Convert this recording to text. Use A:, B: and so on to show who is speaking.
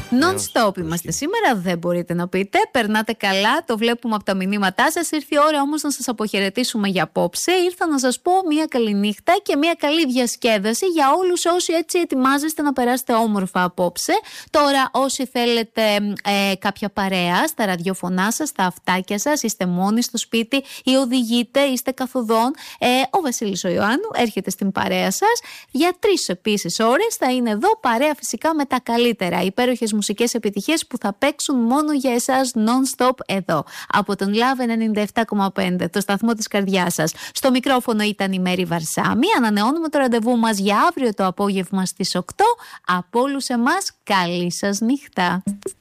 A: Non-stop είμαστε σήμερα, δεν μπορείτε να πείτε. Περνάτε καλά, το βλέπουμε από τα μηνύματά σας. Ήρθε η ώρα όμως να σας αποχαιρετήσουμε για απόψε. Ήρθα να σας πω μια καλή νύχτα και μια καλή διασκέδαση για όλους όσοι έτσι ετοιμάζεστε να περάσετε όμορφα απόψε. Τώρα, όσοι θέλετε κάποια παρέα στα ραδιοφωνά σας, στα αυτάκια σας, είστε μόνοι στο σπίτι ή οδηγείτε, είστε καθοδόν, ο Βασίλης ο Ιωάννου έρχεται στην παρέα σας για 3 επίσης ώρες. Θα είναι εδώ παρέα φυσικά με τα καλύτερα, υπέροχες μουσικές επιτυχίες που θα παίξουν μόνο για εσάς non-stop εδώ από τον Love 97,5, το σταθμό της καρδιάς σας. Στο μικρόφωνο ήταν η Μέρη Βαρσάμι. Ανανεώνουμε το ραντεβού μας για αύριο το απόγευμα στις 8. Από όλους εμάς, καλή σας νύχτα.